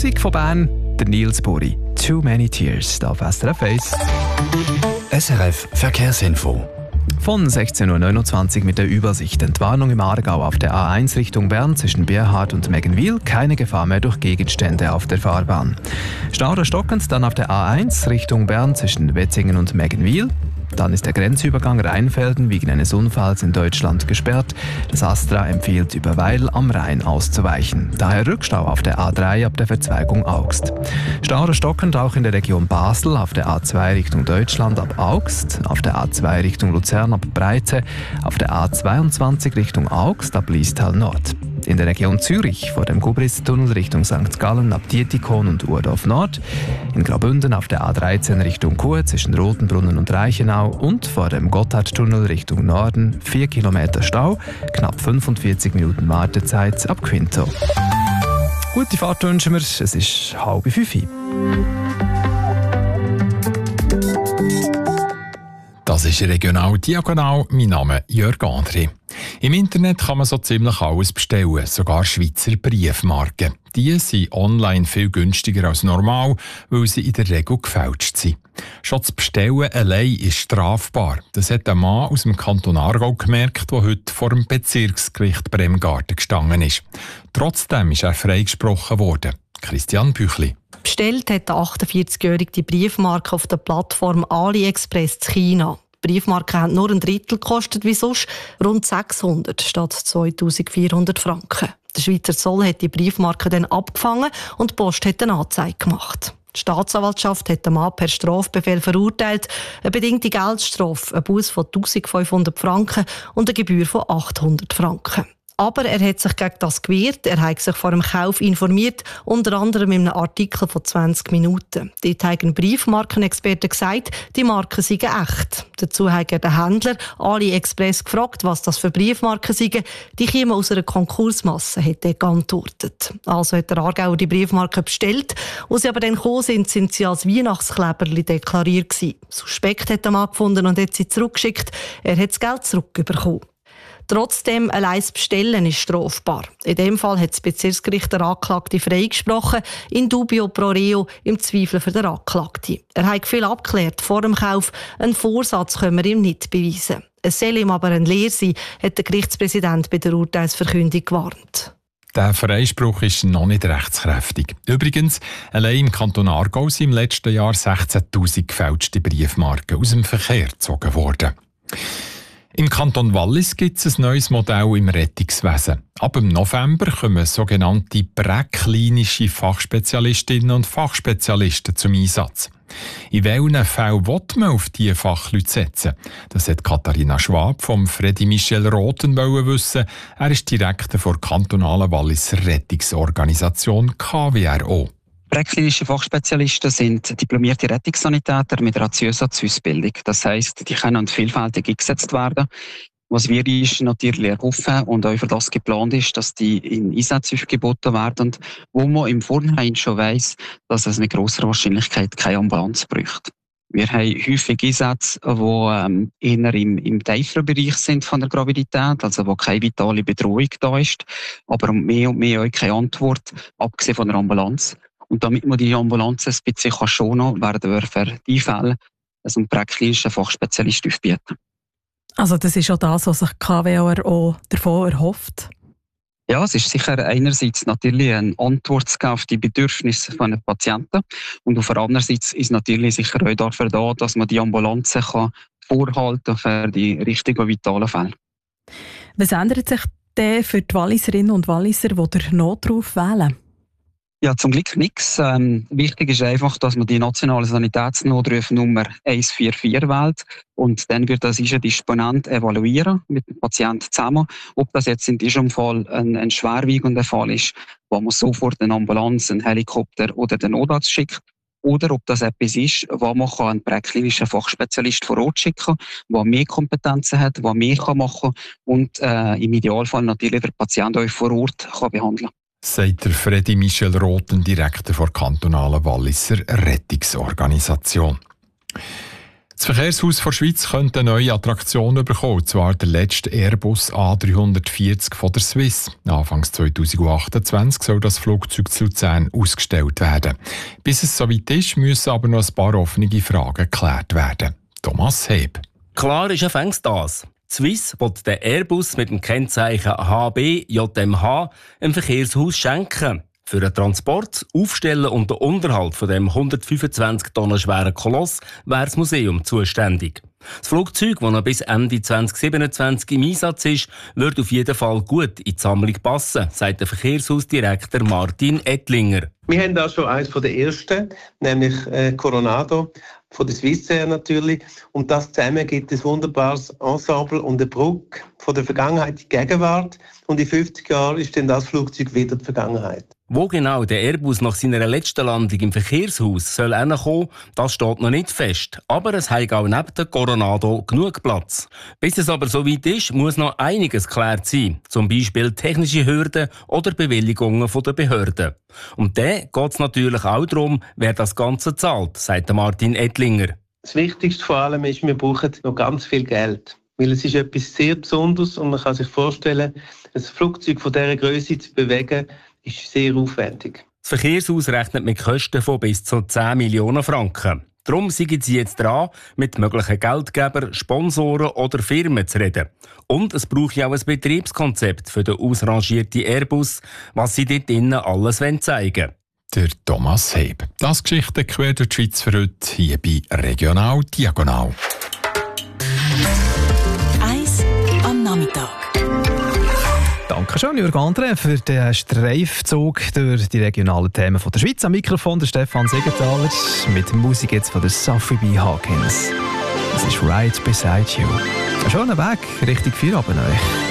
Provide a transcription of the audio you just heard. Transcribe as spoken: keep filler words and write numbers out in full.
Musik von Bern, der Nils Buri. Too Many Tears, da auf S R F eins. S R F Verkehrsinfo. Von sechzehn Uhr neunundzwanzig mit der Übersicht. Entwarnung im Aargau auf der A eins Richtung Bern zwischen Bierhardt und Meggenwil. Keine Gefahr mehr durch Gegenstände auf der Fahrbahn. Stau oder stockend dann auf der A eins Richtung Bern zwischen Wetzingen und Meggenwil. Dann ist der Grenzübergang Rheinfelden wegen eines Unfalls in Deutschland gesperrt. Das Astra empfiehlt, über Weil am Rhein auszuweichen. Daher Rückstau auf der A drei ab der Verzweigung Augst. Stau oder stockend auch in der Region Basel auf der A zwei Richtung Deutschland ab Augst, auf der A zwei Richtung Luzern ab Breite, auf der A zweiundzwanzig Richtung Augst ab Liestal Nord. In der Region Zürich vor dem Gubristunnel Richtung Sankt Gallen ab Dietikon und Urdorf Nord, in Graubünden auf der A dreizehn Richtung Chur zwischen Rotenbrunnen und Reichenau und vor dem Gotthardtunnel Richtung Norden vier Kilometer Stau, knapp fünfundvierzig Minuten Wartezeit ab Quinto. Gute Fahrt wünschen wir, es ist halb fünf. Das ist Regional Diagonal. Mein Name ist Jörg André. Im Internet kann man so ziemlich alles bestellen, sogar Schweizer Briefmarken. Die sind online viel günstiger als normal, weil sie in der Regel gefälscht sind. Schon das Bestellen allein ist strafbar. Das hat ein Mann aus dem Kanton Aargau gemerkt, der heute vor dem Bezirksgericht Bremgarten gestanden ist. Trotzdem ist er freigesprochen worden. Christian Büchli. Bestellt hat der achtundvierzigjährige die Briefmarke auf der Plattform AliExpress in China. Die Briefmarken haben nur ein Drittel gekostet wie sonst, rund sechshundert statt zweitausendvierhundert Franken. Der Schweizer Zoll hat die Briefmarke dann abgefangen und die Post hat eine Anzeige gemacht. Die Staatsanwaltschaft hat den Mann per Strafbefehl verurteilt, eine bedingte Geldstrafe, ein Buß von eintausendfünfhundert Franken und eine Gebühr von achthundert Franken. Aber er hat sich gegen das gewehrt, er hat sich vor dem Kauf informiert, unter anderem in einem Artikel von zwanzig Minuten. Dort hat ein Briefmarkenexperte gesagt, die Marken seien echt. Dazu hat er den Händler AliExpress gefragt, was das für Briefmarken seien. Die kämen aus einer Konkursmasse, hat er geantwortet. Also hat der Aargauer die Briefmarken bestellt. Als sie aber dann gekommen sind, sind sie als Weihnachtskleberli deklariert gewesen. Suspekt hat der Mann gefunden und hat sie zurückgeschickt. Er hat das Geld zurückbekommen. Trotzdem, allein das Bestellen ist strafbar. In dem Fall hat das Bezirksgericht der Anklagte freigesprochen, in dubio pro reo, im Zweifel für den Anklagten. Er hat viel abgeklärt vor dem Kauf, einen Vorsatz können wir ihm nicht beweisen. Es soll ihm aber ein Lehr sein, hat der Gerichtspräsident bei der Urteilsverkündung gewarnt. Der Freispruch ist noch nicht rechtskräftig. Übrigens, allein im Kanton Aargau sind im letzten Jahr sechzehntausend gefälschte Briefmarken aus dem Verkehr gezogen worden. Im Kanton Wallis gibt es ein neues Modell im Rettungswesen. Ab dem November kommen sogenannte präklinische Fachspezialistinnen und Fachspezialisten zum Einsatz. In welchen Fällen will man auf diese Fachleute setzen? Das hat Katharina Schwab vom Freddy Michel Roten wissen. Er ist Direktor der kantonalen Walliser Rettungsorganisation K W R O. Präklinische Fachspezialisten sind diplomierte Rettungssanitäter mit einer Zusatzausbildung. Das heisst, die können vielfältig eingesetzt werden. Was wir ist natürlich erhoffen und auch für das geplant ist, dass die in Einsätze aufgeboten werden, wo man im Vorhinein schon weiss, dass es mit grosser Wahrscheinlichkeit keine Ambulanz braucht. Wir haben häufig Einsätze, die ähm, eher im, im tieferen Bereich sind von der Gravidität, also wo keine vitale Bedrohung da ist, aber mehr und mehr auch keine Antwort, abgesehen von der Ambulanz. Und damit man die Ambulanz ein bisschen schonen kann, werden wir für die Fälle also einen präklinischen Fachspezialist aufbieten. Also das ist auch das, was sich K W R O davon erhofft? Ja, es ist sicher einerseits natürlich eine Antwort zu geben auf die Bedürfnisse von den Patienten und auf der anderen Seite ist natürlich sicher auch dafür da, dass man die Ambulanzen kann vorhalten für die richtigen vitalen Fälle. Was ändert sich denn für die Walliserinnen und Walliser, die den Notruf wählen? Ja, zum Glück nichts. Ähm, wichtig ist einfach, dass man die nationale Sanitätsnotruf Nummer eins vier vier wählt und dann wird das ein Disponent evaluieren mit dem Patienten zusammen, ob das jetzt in diesem Fall ein, ein schwerwiegender Fall ist, wo man sofort eine Ambulanz, einen Helikopter oder den Notarzt schickt, oder ob das etwas ist, wo man einen präklinischen Fachspezialist vor Ort schicken kann, der mehr Kompetenzen hat, der mehr machen kann und äh, im Idealfall natürlich der Patient auch vor Ort kann behandeln kann. Sagt der Freddy Michel Roten, Direktor der kantonalen Walliser Rettungsorganisation. Das Verkehrshaus der Schweiz könnte eine neue Attraktion bekommen, und zwar der letzte Airbus A dreihundertvierzig von der Swiss. Anfangs zweitausendachtundzwanzig soll das Flugzeug zu Luzern ausgestellt werden. Bis es soweit ist, müssen aber noch ein paar offene Fragen geklärt werden. Thomas Heb. Klar ist fängst das. Die Swiss will den Airbus mit dem Kennzeichen H B J M H ein Verkehrshaus schenken. Für den Transport, Aufstellen und den Unterhalt von dem hundertfünfundzwanzig Tonnen schweren Koloss wäre das Museum zuständig. Das Flugzeug, das noch bis Ende zweitausendsiebenundzwanzig im Einsatz ist, wird auf jeden Fall gut in die Sammlung passen, sagt der Verkehrshausdirektor Martin Ettlinger. Wir haben da schon eines der ersten, nämlich äh, Coronado, von der Swissair natürlich. Und das zusammen gibt ein wunderbares Ensemble und eine Brücke von der Vergangenheit in die Gegenwart. Und in fünfzig Jahren ist dann das Flugzeug wieder die Vergangenheit. Wo genau der Airbus nach seiner letzten Landung im Verkehrshaus soll hinkommen, das steht noch nicht fest. Aber es hat auch neben dem Coronado genug Platz. Bis es aber soweit ist, muss noch einiges geklärt sein. Zum Beispiel technische Hürden oder Bewilligungen von der Behörden. Und dann geht es natürlich auch darum, wer das Ganze zahlt, sagt Martin Ettlinger. Das Wichtigste vor allem ist, wir brauchen noch ganz viel Geld. Weil es ist etwas sehr Besonderes und man kann sich vorstellen, ein Flugzeug von dieser Größe zu bewegen, ist sehr aufwendig. Das Verkehrshaus rechnet mit Kosten von bis zu zehn Millionen Franken. Darum sind sie jetzt dran, mit möglichen Geldgebern, Sponsoren oder Firmen zu reden. Und es braucht ja auch ein Betriebskonzept für den ausrangierten Airbus, was sie dort innen alles zeigen wollen. Der Thomas Heb. Das Geschichte quer durch die Schweiz für heute hier bei Regional Diagonal. Eis am Nachmittag. Dankeschön, Jürg Andre, für den Streifzug durch die regionalen Themen von der Schweiz. Am Mikrofon der Stefan Siegenthaler mit Musik jetzt von der Sophie B. Hawkins. Das ist «Right Beside You». Ein schöner Weg Richtung Feierabend euch.